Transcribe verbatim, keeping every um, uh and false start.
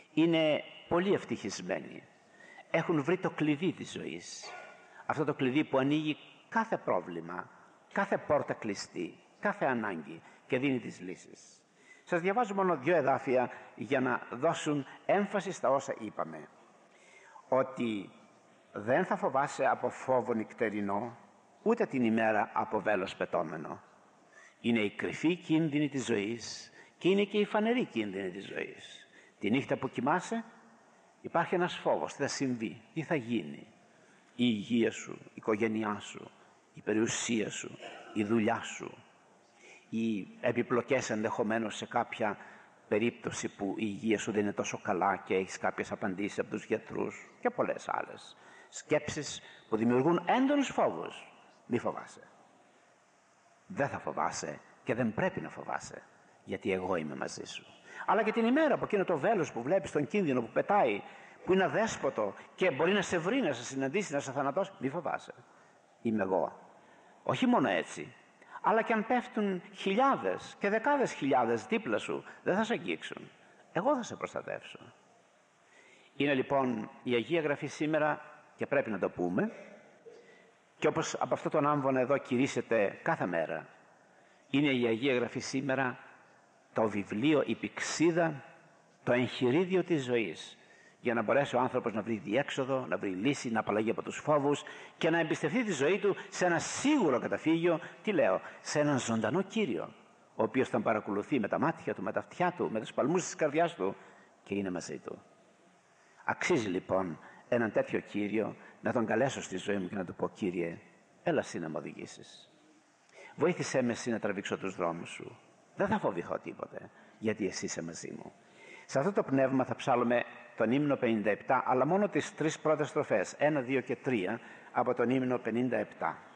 είναι πολύ ευτυχισμένοι. Έχουν βρει το κλειδί της ζωής. Αυτό το κλειδί που ανοίγει κάθε πρόβλημα, κάθε πόρτα κλειστή, κάθε ανάγκη και δίνει τις λύσεις. Σας διαβάζω μόνο δύο εδάφια για να δώσουν έμφαση στα όσα είπαμε. Ότι δεν θα φοβάσαι από φόβο νυχτερινό, ούτε την ημέρα από βέλος πετώμενο. Είναι η κρυφή κίνδυνη της ζωής και είναι και η φανερή κίνδυνη της ζωής. Τη νύχτα που κοιμάσαι υπάρχει ένας φόβος. Τι θα συμβεί, τι θα γίνει. Η υγεία σου, η οικογένειά σου, η περιουσία σου, η δουλειά σου, οι επιπλοκές ενδεχομένως σε κάποια περίπτωση που η υγεία σου δεν είναι τόσο καλά και έχεις κάποιες απαντήσεις από τους γιατρούς και πολλές άλλες σκέψεις που δημιουργούν έντονους φόβους. Μη φοβάσαι. Δεν θα φοβάσαι και δεν πρέπει να φοβάσαι, γιατί εγώ είμαι μαζί σου. Αλλά και την ημέρα από εκείνο το βέλος που βλέπεις, τον κίνδυνο που πετάει, που είναι αδέσποτο και μπορεί να σε βρει, να σε συναντήσει, να σε θανατώσει, μη φοβάσαι. Είμαι εγώ. Όχι μόνο έτσι, αλλά και αν πέφτουν χιλιάδες και δεκάδες χιλιάδες δίπλα σου, δεν θα σε αγγίξουν. Εγώ θα σε προστατεύσω. Είναι λοιπόν η Αγία Γραφή σήμερα, και πρέπει να το πούμε, και όπως από αυτό τον άμβονα εδώ κηρύσσεται κάθε μέρα, είναι η Αγία Γραφή σήμερα το βιβλίο, η πυξίδα, το εγχειρίδιο της ζωής, για να μπορέσει ο άνθρωπος να βρει διέξοδο, να βρει λύση, να απαλλαγεί από τους φόβους και να εμπιστευτεί τη ζωή του σε ένα σίγουρο καταφύγιο. Τι λέω, σε έναν ζωντανό Κύριο, ο οποίος τον παρακολουθεί με τα μάτια του, με τα αυτιά του, με τους παλμούς της καρδιάς του και είναι μαζί του. Αξίζει λοιπόν έναν τέτοιο Κύριο να τον καλέσω στη ζωή μου και να του πω: Κύριε, έλα εσύ να με οδηγήσεις. Βοήθησέ με εσύ να τραβήξω τους δρόμους σου. Δεν θα φοβηθώ τίποτε, γιατί εσύ είσαι μαζί μου. Σε αυτό το πνεύμα θα ψάλλουμε τον ύμνο πενήντα επτά, αλλά μόνο τις τρεις πρώτες στροφές, ένα, δύο και τρία, από τον ύμνο πενήντα επτά.